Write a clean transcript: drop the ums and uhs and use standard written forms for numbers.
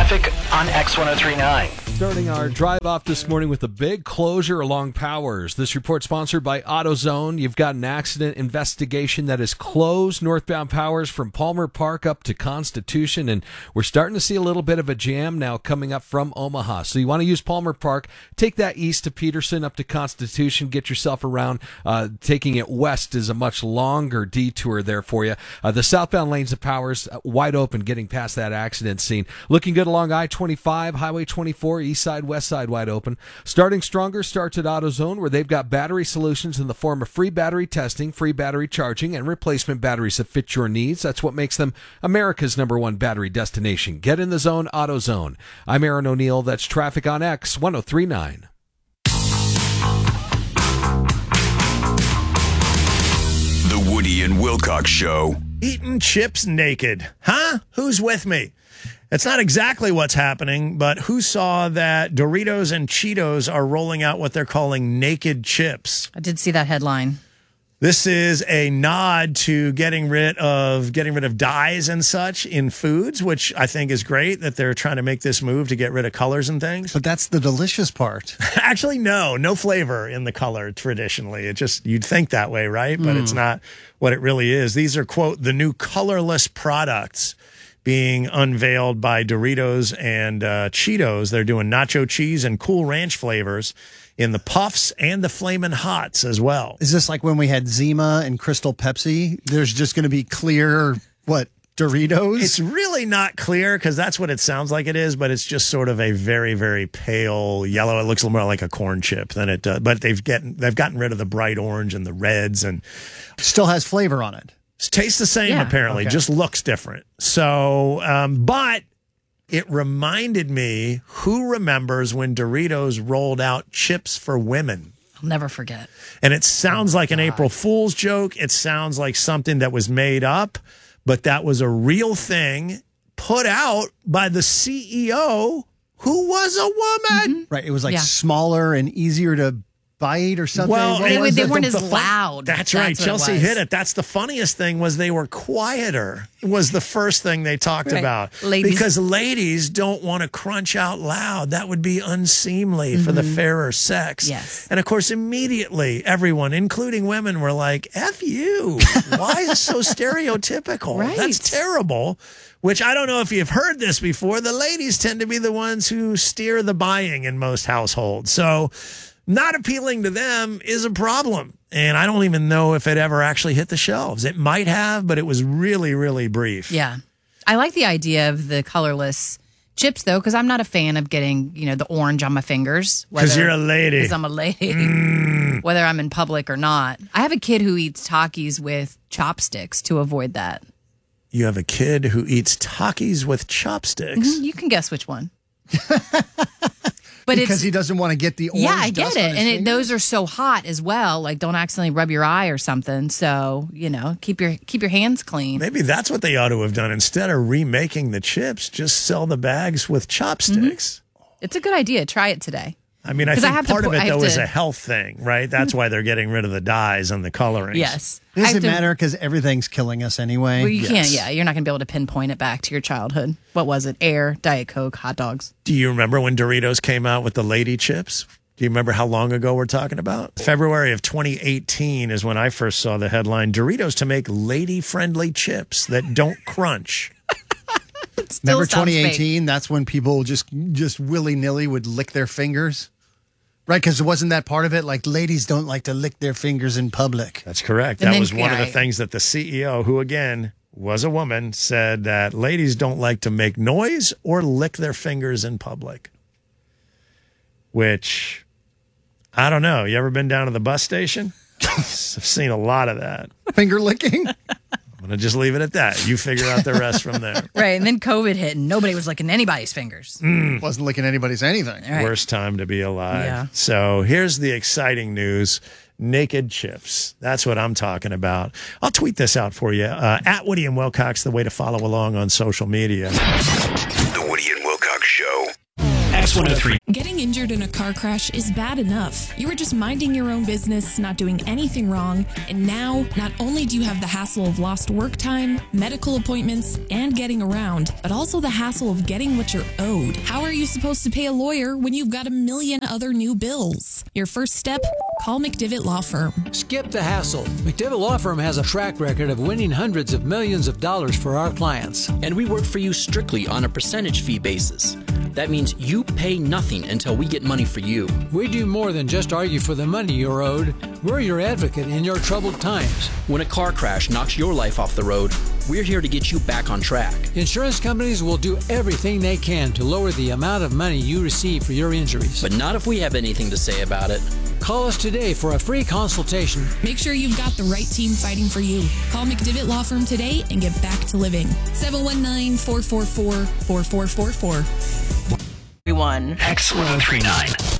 Traffic on X1039. Starting our drive off this morning with a big closure along Powers. This report sponsored by AutoZone. You've got an accident investigation that is closed northbound Powers from Palmer Park up to Constitution, and we're starting to see a little bit of a jam now coming up from Omaha. So you want to use Palmer Park, take that east to Peterson up to Constitution, get yourself around. Taking it west is a much longer detour there for you. The southbound lanes of Powers wide open getting past that accident scene. Looking good along I-25, Highway 24, east side, west side wide open. Starting stronger starts at AutoZone, where they've got battery solutions in the form of free battery testing, free battery charging, and replacement batteries that fit your needs. That's what makes them America's #1 battery destination. Get in the zone, AutoZone. I'm Aaron O'Neill. That's traffic on X1039. The Woody and Wilcox Show. Eating chips naked. Huh? Who's with me? It's not exactly what's happening, but who saw that Doritos and Cheetos are rolling out what they're calling naked chips? I did see that headline. This is a nod to getting rid of dyes and such in foods, which I think is great that they're trying to make this move to get rid of colors and things. But that's the delicious part. Actually, no flavor in the color traditionally. It just, you'd think that way, right? But it's not what it really is. These are, quote, the new colorless products being unveiled by Doritos and Cheetos. They're doing nacho cheese and Cool Ranch flavors in the Puffs and the Flamin' Hots as well. Is this like when we had Zima and Crystal Pepsi? There's just going to be clear, Doritos? It's really not clear because that's what it sounds like it is, but it's just sort of a very, very pale yellow. It looks a little more like a corn chip than it does. But they've gotten rid of the bright orange and the reds, and still has flavor on it. It tastes the same, apparently. Okay. Just looks different. So, but it reminded me, who remembers when Doritos rolled out chips for women? I'll never forget. And it sounds like an April Fool's joke. It sounds like something that was made up, but that was a real thing put out by the CEO, who was a woman. Mm-hmm. Right. It was like smaller and easier to bite or something. Well, they weren't as loud. That's right. Chelsea hit it. That's the funniest thing, was they were quieter. It was the first thing they talked about. Because ladies don't want to crunch out loud. That would be unseemly for the fairer sex. Yes. And of course, immediately everyone, including women, were like, F you. Why is it so stereotypical? Right. That's terrible. Which, I don't know if you've heard this before. The ladies tend to be the ones who steer the buying in most households. So not appealing to them is a problem. And I don't even know if it ever actually hit the shelves. It might have, but it was really, really brief. Yeah. I like the idea of the colorless chips, though, because I'm not a fan of getting, the orange on my fingers. Because you're a lady. Because I'm a lady. Whether I'm in public or not. I have a kid who eats Takis with chopsticks to avoid that. You have a kid who eats Takis with chopsticks? You can guess which one. But because he doesn't want to get the orange. Yeah, I get it. And those are so hot as well. Like, don't accidentally rub your eye or something. So, keep your hands clean. Maybe that's what they ought to have done. Instead of remaking the chips, just sell the bags with chopsticks. It's a good idea. Try it today. I mean, I think part of it, though, is a health thing, right? That's why they're getting rid of the dyes and the colorings. Yes. Does it matter? Because everything's killing us anyway. Well, you can't, you're not going to be able to pinpoint it back to your childhood. What was it? Air, Diet Coke, hot dogs. Do you remember when Doritos came out with the lady chips? Do you remember how long ago we're talking about? February of 2018 is when I first saw the headline, Doritos to make lady-friendly chips that don't crunch. Remember 2018? That's when people just willy-nilly would lick their fingers? Right, because wasn't that part of it? Like, ladies don't like to lick their fingers in public. That's correct. That was one of the things that the CEO, who, again, was a woman, said that ladies don't like to make noise or lick their fingers in public. Which, I don't know. You ever been down to the bus station? I've seen a lot of that. Finger licking? I'm going to just leave it at that. You figure out the rest from there. Right, and then COVID hit, and nobody was licking anybody's fingers. Wasn't licking anybody's anything. Right. Worst time to be alive. Yeah. So here's the exciting news. Naked chips. That's what I'm talking about. I'll tweet this out for you. At Woody and Wilcox, the way to follow along on social media. The Woody and Wilcox Show. X103. Getting injured in a car crash is bad enough. You were just minding your own business, not doing anything wrong, and now not only do you have the hassle of lost work time, medical appointments, and getting around, but also the hassle of getting what you're owed. How are you supposed to pay a lawyer when you've got a million other new bills? Your first step? Call McDivitt Law Firm. Skip the hassle. McDivitt Law Firm has a track record of winning hundreds of millions of dollars for our clients. And we work for you strictly on a percentage fee basis. That means you pay nothing until we get money for you. We do more than just argue for the money you're owed. We're your advocate in your troubled times. When a car crash knocks your life off the road, we're here to get you back on track. Insurance companies will do everything they can to lower the amount of money you receive for your injuries. But not if we have anything to say about it. Call us today for a free consultation. Make sure you've got the right team fighting for you. Call McDivitt Law Firm today and get back to living. 719-444-4444. X1039.